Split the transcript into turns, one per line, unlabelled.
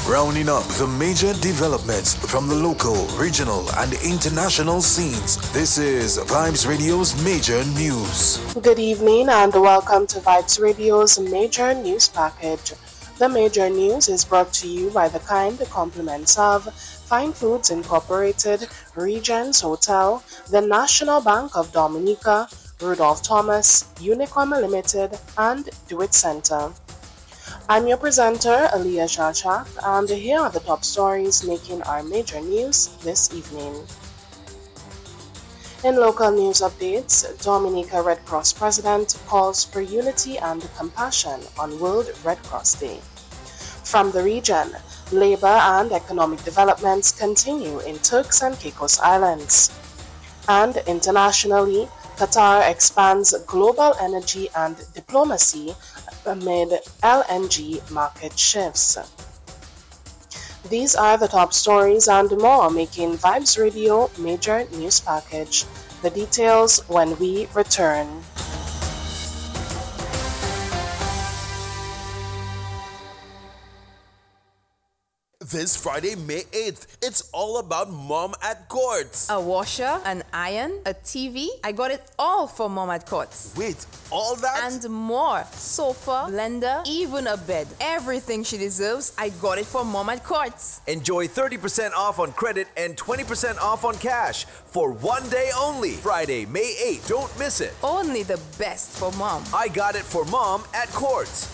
Rounding up the major developments from the local, regional, and international scenes. This is Vibes Radio's Major News.
Good evening and welcome to Vibes Radio's Major News Package. The Major News is brought to you by the kind compliments of Fine Foods Incorporated, Regents Hotel, the National Bank of Dominica, Rudolph Thomas, Unicom Limited, and Do It Center. I'm your presenter, Aliyah Shashak, and here are the top stories making our major news this evening. In local news updates, Dominica Red Cross President calls for unity and compassion on World Red Cross Day. From the region, labor and economic developments continue in Turks and Caicos Islands. And internationally, Qatar expands global energy and diplomacy amid LNG market shifts. These are the top stories and more making Vibes Radio Major News Package. The details when we return.
This Friday, May 8th, it's all about Mom at Courts.
A washer, an iron, a TV. I got it all for Mom at Courts.
Wait, all that?
And more. Sofa, blender, even a bed. Everything she deserves, I got it for Mom at Courts.
Enjoy 30% off on credit and 20% off on cash for one day only. Friday, May 8th. Don't miss it.
Only the best for Mom.
I got it for Mom at Courts.